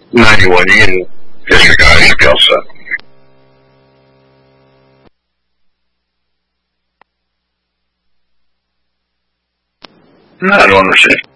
那我的印也是个是表示。I don't understand.